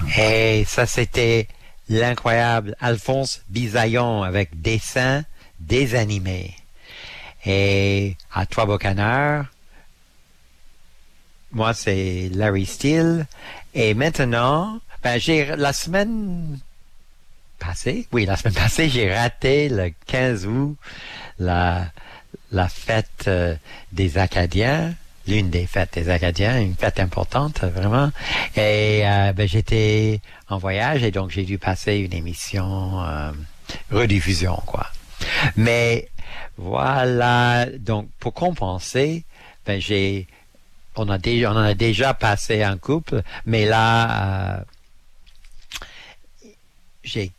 Et ça, c'était l'incroyable Alphonse Bisaillon avec Dessin désanimé. Et à Trois-Beaux-Canards, moi, c'est Larry Steele. Et maintenant, la semaine passée, j'ai raté le 15 août la fête des Acadiens, l'une des fêtes des Acadiens, une fête importante, vraiment. Et j'étais en voyage et donc j'ai dû passer une émission rediffusion, quoi. Mais voilà, donc pour compenser, on en a déjà passé un couple, mais là, j'ai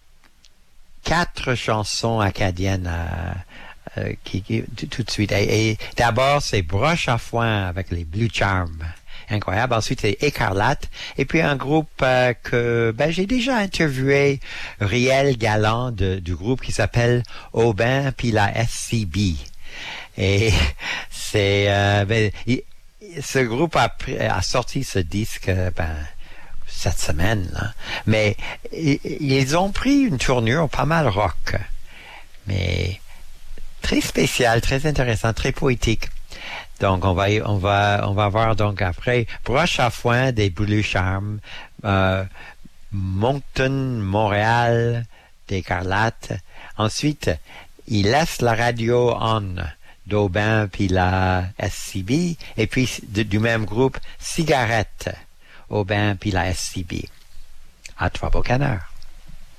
4 chansons acadiennes qui tout de suite. Et d'abord, c'est Broche à foin avec les Blue Charms. Incroyable. Ensuite, c'est Écarlate. Et puis, un groupe que j'ai déjà interviewé, Riel Galland, du groupe qui s'appelle Aubin puis la SCB. Et c'est... ce groupe a sorti ce disque cette semaine, là. Mais ils ont pris une tournure pas mal rock. Mais très spécial, très intéressant, très poétique. Donc, on va voir donc après Broche à foin des Blue Charms, Moncton, Montréal, d'Écarlate. Ensuite, il laisse la radio on d'Aubin puis la SCB. Et puis, du même groupe, Cigarette, Aubin puis la SCB. À Trois-Beaux-Canards.